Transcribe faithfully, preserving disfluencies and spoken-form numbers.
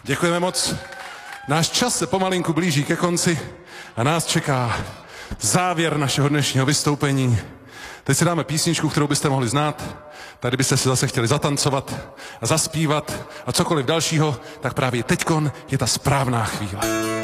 Děkujeme moc. Náš čas se pomalinku blíží ke konci a nás čeká závěr našeho dnešního vystoupení. Teď si dáme písničku, kterou byste mohli znát. Tady byste si zase chtěli zatancovat a zaspívat a cokoliv dalšího, tak právě teďkon je ta správná chvíle.